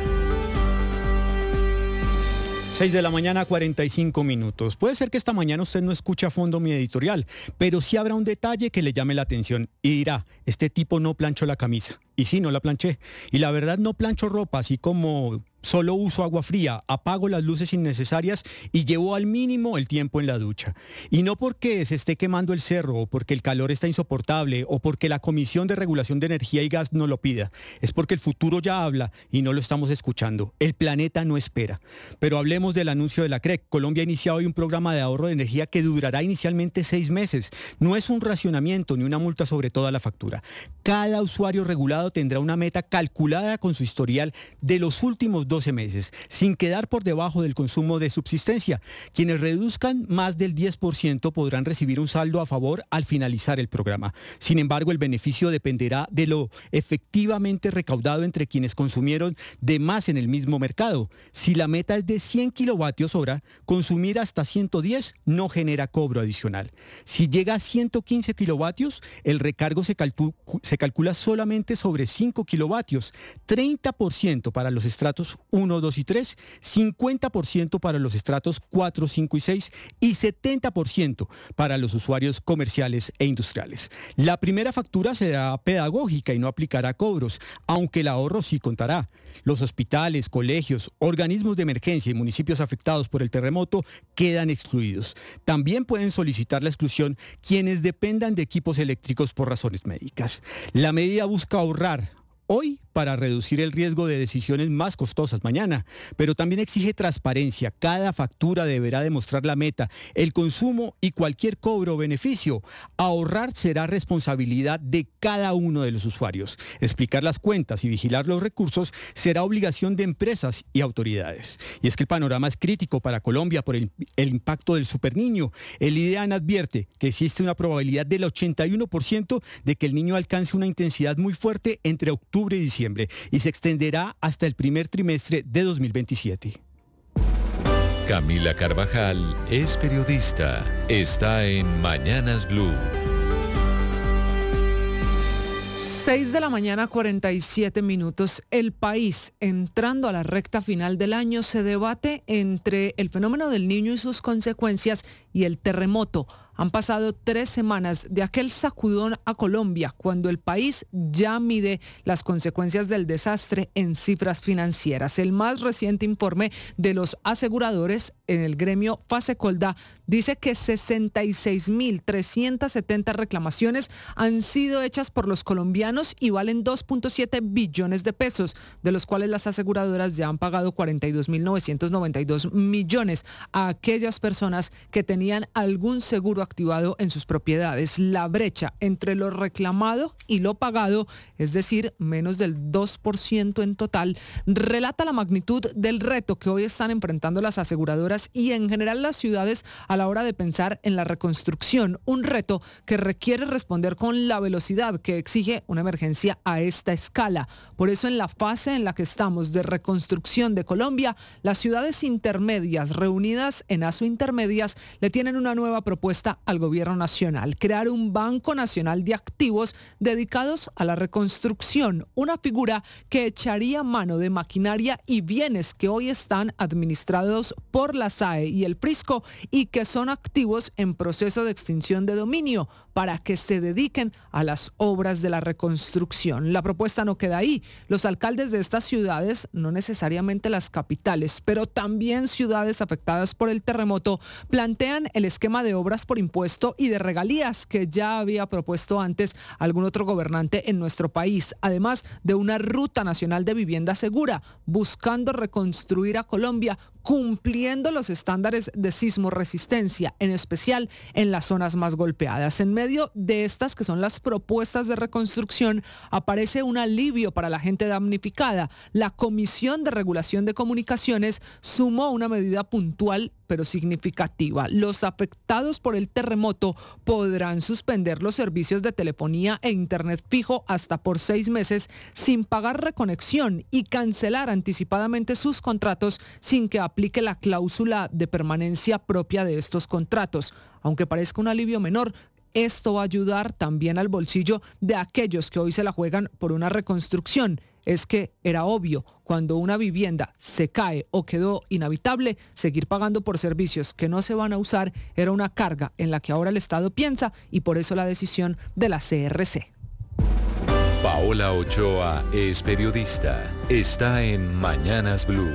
seis de la mañana, cuarenta y cinco minutos. Puede ser que esta mañana usted no escuche a fondo mi editorial, pero sí habrá un detalle que le llame la atención y dirá, este tipo no planchó la camisa. Y sí, no la planché. Y la verdad no plancho ropa, así como solo uso agua fría, apago las luces innecesarias y llevo al mínimo el tiempo en la ducha. Y no porque se esté quemando el cerro, o porque el calor está insoportable, o porque la Comisión de Regulación de Energía y Gas no lo pida. Es porque el futuro ya habla y no lo estamos escuchando. El planeta no espera. Pero hablemos del anuncio de la C R E C. Colombia ha iniciado hoy un programa de ahorro de energía que durará inicialmente seis meses. No es un racionamiento ni una multa sobre toda la factura. Cada usuario regulado tendrá una meta calculada con su historial de los últimos doce meses, sin quedar por debajo del consumo de subsistencia. Quienes reduzcan más del diez por ciento podrán recibir un saldo a favor al finalizar el programa. Sin embargo, el beneficio dependerá de lo efectivamente recaudado entre quienes consumieron de más en el mismo mercado. Si la meta es de cien kilovatios hora, consumir hasta ciento diez no genera cobro adicional. Si llega a ciento quince kilovatios, el recargo se, calcu- se calcula solamente sobre cinco kilovatios, treinta por ciento para los estratos uno, dos y tres, cincuenta por ciento para los estratos cuatro, cinco y seis y setenta por ciento para los usuarios comerciales e industriales. La primera factura será pedagógica y no aplicará cobros, aunque el ahorro sí contará. Los hospitales, colegios, organismos de emergencia y municipios afectados por el terremoto quedan excluidos. También pueden solicitar la exclusión quienes dependan de equipos eléctricos por razones médicas. La medida busca ahorrar hoy para reducir el riesgo de decisiones más costosas mañana, pero también exige transparencia. Cada factura deberá demostrar la meta, el consumo y cualquier cobro o beneficio. Ahorrar será responsabilidad de cada uno de los usuarios. Explicar las cuentas y vigilar los recursos será obligación de empresas y autoridades. Y es que el panorama es crítico para Colombia por el, el impacto del superniño. El IDEAN advierte que existe una probabilidad del ochenta y uno por ciento de que el niño alcance una intensidad muy fuerte entre octubre y diciembre y se extenderá hasta el primer trimestre de dos mil veintisiete. Camila Carvajal es periodista. Está en Mañanas Blue. seis de la mañana, cuarenta y siete minutos. El país, entrando a la recta final del año, se debate entre el fenómeno del Niño y sus consecuencias y el terremoto. Han pasado tres semanas de aquel sacudón a Colombia, cuando el país ya mide las consecuencias del desastre en cifras financieras. El más reciente informe de los aseguradores en el gremio Fasecolda dice que sesenta y seis mil trescientas setenta reclamaciones han sido hechas por los colombianos y valen dos punto siete billones de pesos, de los cuales las aseguradoras ya han pagado cuarenta y dos mil novecientos noventa y dos millones a aquellas personas que tenían algún seguro activado en sus propiedades. La brecha entre lo reclamado y lo pagado, es decir, menos del dos por ciento en total, relata la magnitud del reto que hoy están enfrentando las aseguradoras familias y en general las ciudades a la hora de pensar en la reconstrucción, un reto que requiere responder con la velocidad que exige una emergencia a esta escala. Por eso en la fase en la que estamos de reconstrucción de Colombia, las ciudades intermedias reunidas en ASO Intermedias le tienen una nueva propuesta al gobierno nacional: crear un Banco Nacional de Activos dedicados a la reconstrucción, una figura que echaría mano de maquinaria y bienes que hoy están administrados por la S A E y el Prisco y que son activos en proceso de extinción de dominio para que se dediquen a las obras de la reconstrucción. La propuesta no queda ahí. Los alcaldes de estas ciudades, no necesariamente las capitales, pero también ciudades afectadas por el terremoto, plantean el esquema de obras por impuesto y de regalías que ya había propuesto antes algún otro gobernante en nuestro país, además de una ruta nacional de vivienda segura, buscando reconstruir a Colombia cumpliendo los estándares de sismo resistencia, en especial en las zonas más golpeadas. En medio de estas, que son las propuestas de reconstrucción, aparece un alivio para la gente damnificada. La Comisión de Regulación de Comunicaciones sumó una medida puntual pero significativa. Los afectados por el terremoto podrán suspender los servicios de telefonía e internet fijo hasta por seis meses sin pagar reconexión y cancelar anticipadamente sus contratos sin que aplique la cláusula de permanencia propia de estos contratos. Aunque parezca un alivio menor, esto va a ayudar también al bolsillo de aquellos que hoy se la juegan por una reconstrucción. Es que era obvio, cuando una vivienda se cae o quedó inhabitable, seguir pagando por servicios que no se van a usar era una carga en la que ahora el Estado piensa, y por eso la decisión de la C R C. Paola Ochoa es periodista. Está en Mañanas Blue.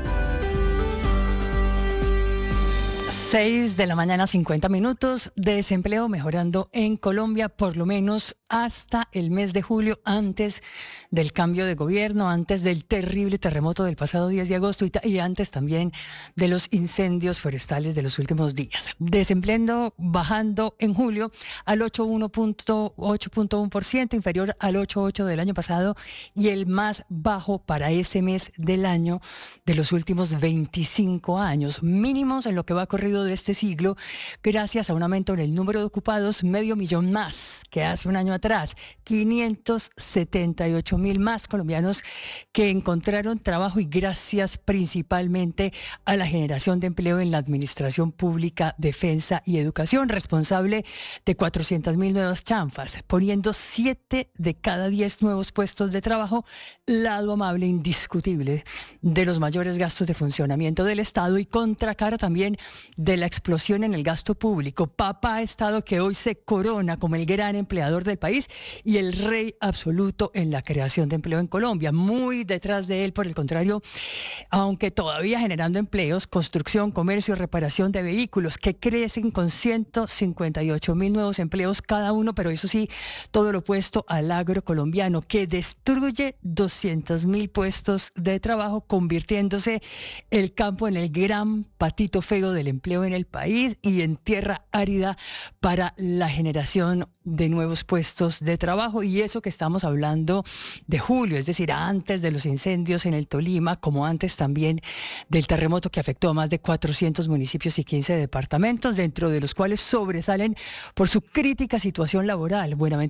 seis de la mañana, cincuenta minutos. Desempleo mejorando en Colombia, por lo menos hasta el mes de julio, antes del cambio de gobierno, antes del terrible terremoto del pasado diez de agosto y, y antes también de los incendios forestales de los últimos días. Desempleo bajando en julio al ocho punto uno por ciento, inferior al ocho punto ocho del año pasado y el más bajo para ese mes del año de los últimos veinticinco años, mínimos en lo que va corrido de este siglo, gracias a un aumento en el número de ocupados, medio millón más que hace un año atrás, quinientos setenta y ocho mil más colombianos que encontraron trabajo y gracias principalmente a la generación de empleo en la administración pública, defensa y educación, responsable de cuatrocientas mil nuevas chanfas, poniendo siete de cada diez nuevos puestos de trabajo, lado amable indiscutible de los mayores gastos de funcionamiento del Estado y contracara también de la explosión en el gasto público. Papá Estado, que hoy se corona como el gran empleador del país y el rey absoluto en la creación de empleo en Colombia. Muy detrás de él, por el contrario, aunque todavía generando empleos, construcción, comercio, reparación de vehículos, que crecen con ciento cincuenta y ocho mil nuevos empleos cada uno, pero eso sí, todo lo opuesto al agro colombiano, que destruye doscientos mil puestos de trabajo, convirtiéndose el campo en el gran patito feo del empleo en el país y en tierra árida para la generación de nuevos puestos de trabajo. Y eso que estamos hablando de julio, es decir, antes de los incendios en el Tolima, como antes también del terremoto que afectó a más de cuatrocientos municipios y quince departamentos, dentro de los cuales sobresalen por su crítica situación laboral. Buenamente